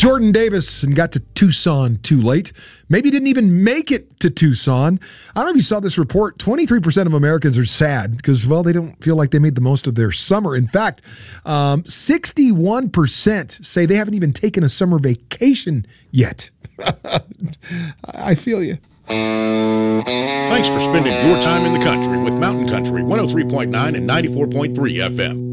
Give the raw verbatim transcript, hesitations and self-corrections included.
Jordan Davis and got to Tucson too late. Maybe didn't even make it to Tucson. I don't know if you saw this report. twenty-three percent of Americans are sad because, well, they don't feel like they made the most of their summer. In fact, um, sixty-one percent say they haven't even taken a summer vacation yet. I feel you. Thanks for spending your time in the country with Mountain Country one oh three point nine and ninety-four point three F M.